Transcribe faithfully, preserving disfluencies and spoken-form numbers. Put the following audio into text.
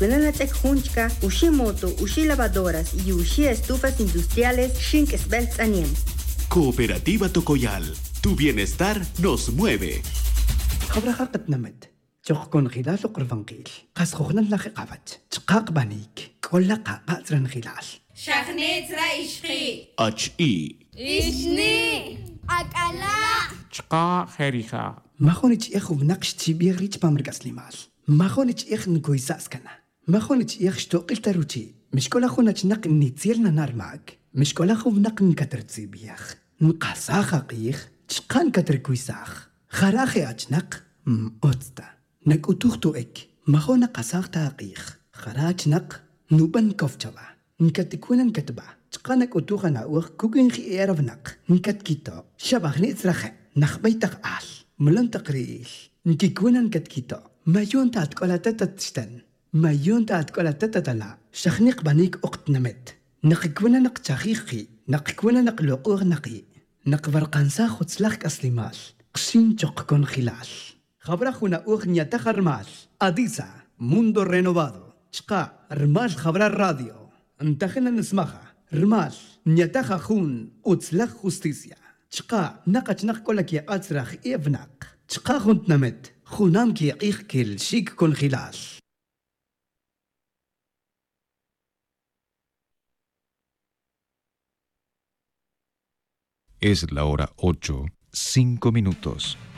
Cuenanatek Junchka, Ushimoto, Ushi lavadoras y Ushi estufas industriales Shink Svelts Aniem. Cooperativa Tocoyal. Tu bienestar nos mueve. خبرها قد نمد تخكون خلال قرفنقيل قاس خوخنا نلاقي قافت تقاق بانيك كل قاقا زرن خلال شخنيت رايشخي H I إشني أكلا چقا خيريخا ما خونيش إخو بنقش تبيغ ريش بامرقس لمال ما خونيش إخ نكوي ساسكنا ما خونيش إخ شتوقل تروتي مش كل أخو نتنق نيتيرنا نار معك مش كل أخو بنق نكتر تسيبيخ نقاساخ قيخ تشقان كتر كويساخ خراخي أجنق أوتستا نك أتوختو إك ما خو نقاساخ تاقيخ خراج نق نوبن كفتوا نكتكونا نكتبا تقانك أتوخا ناوخ كوكين خي إيرف نق نكت كيتو شبخ نيتسرخ نخبيتك آل ملن تقريل نكيكونا نكت كيتو ما يون تاتكولا تتتشتن ما يون تاتكولا تتتلا شخنق بانيك أقت نمت نقكونا نق تاخيخي نقكونا نق لقوغ نقي نقبر قنسا خدسلخك أسلمال قشين تقكون خلال خبر خونا أغنية تخرمال أديسا موندو رينوفادو شقا رمال خبر الراديو انتخنا نسمخها رمال نيتخا خون أتسلخ خستيسيا شقا نقش نقولك يا أتسرخ إيفناق شقا خنت نمت خونام كي يقيخ كل شيك كون خلال Es la hora ocho, cinco minutos.